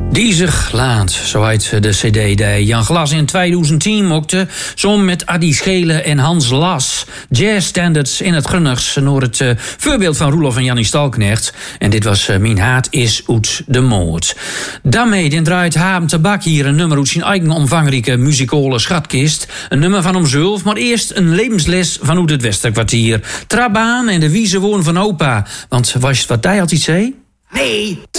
Diezig Laat, zo heet de cd die Jan Glas in 2010 mokte. Samen met Adi Schelen en Hans Las. Jazz standards in het Grunnigs. Door het voorbeeld van Roelof en Jannie Stalknecht. En dit was Mijn haat is uit de moord. Daarmee draait Haben Tabak hier een nummer uit zijn eigen omvangrijke muzikale schatkist. Een nummer van hemzelf, maar eerst een levensles vanuit het Westerkwartier. Trabaan en de wieze woon van opa. Want was het wat hij altijd zei? Nee,